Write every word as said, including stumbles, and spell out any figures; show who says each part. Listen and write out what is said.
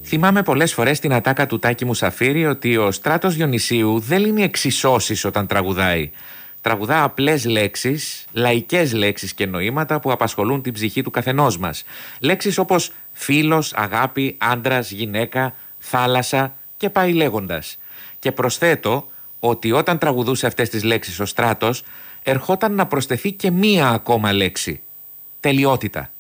Speaker 1: Θυμάμαι πολλές φορές την ατάκα του Τάκη Μουσαφίρη ότι ο Στράτος Διονυσίου δεν λύνει εξισώσεις όταν τραγουδάει. Τραγουδά απλές λέξεις, λαϊκές λέξεις και νοήματα που απασχολούν την ψυχή του καθενός μας. Λέξεις όπως φίλος, αγάπη, άντρας, γυναίκα, θάλασσα και πάει λέγοντας. Και προσθέτω ότι όταν τραγουδούσε αυτές τις λέξεις ο Στράτος, ερχόταν να προσθεθεί και μία ακόμα λέξη. Τελειότητα.